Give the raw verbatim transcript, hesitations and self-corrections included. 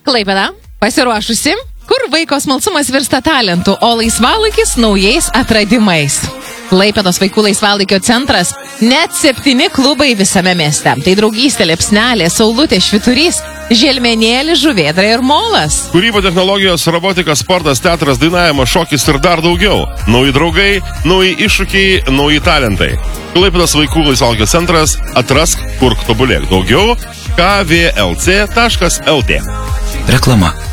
Klaipėda, pasiruošusi, kur vaiko smalsumas virsta talentu, o laisvalaikis naujais atradimais. Klaipėdos vaikų laisvalaikio centras, net septyni klubai visame mieste. Tai draugystė, liepsnelė, saulutė, švyturys, želmenėlis, žuvėdra ir molas. Kūryba, technologijos, robotika, sportas, teatras, dainavimas, šokis ir dar daugiau. Nauji draugai, nauji iššūkiai, nauji talentai. Klaipėdos vaikų laisvalaikio centras, atrask, kurk, tobulėk. Daugiau k v l c taškas l t. Reklama.